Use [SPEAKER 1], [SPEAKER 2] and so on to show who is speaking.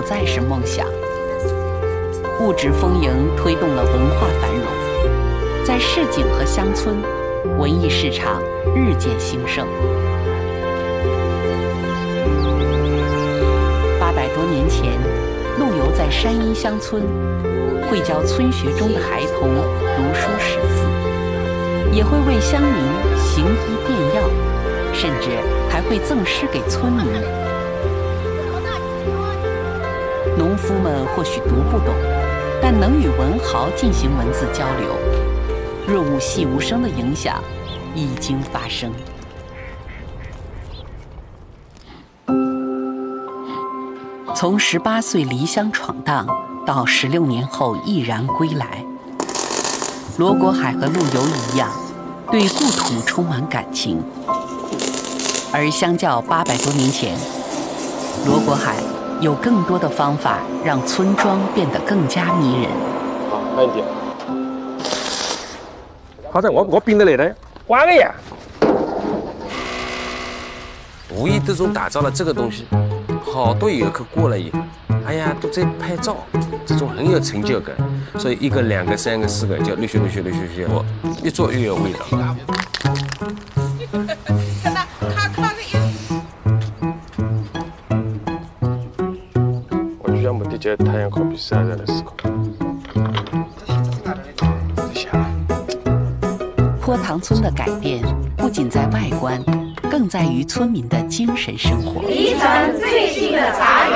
[SPEAKER 1] 再是梦想。物质丰盈推动了文化繁荣，在市井和乡村，文艺市场日渐兴盛。800多年前，陆游在山阴乡村会教村学中的孩童读书识字，也会为乡民行医辨药，甚至还会赠诗给村民。农夫们或许读不懂，但能与文豪进行文字交流，润物细无声的影响已经发生。从18岁离乡闯荡到16年后毅然归来，罗国海和陆游一样，对故土充满感情。而相较800多年前，罗国海有更多的方法让村庄变得更加迷人。
[SPEAKER 2] 好，慢一点。好在我并得来的，玩个呀！
[SPEAKER 3] 无意之中打造了这个东西，好多游客过来以后，哎呀，都在拍照，这种很有成就感。所以1个、2个、3个、4个，就略学，我越做越有味道。
[SPEAKER 2] 我就像目的就太阳靠比赛在的时候。
[SPEAKER 1] 坡塘村的改变不仅在外观，更在于村民的精神生活。
[SPEAKER 4] 离城最近的茶园。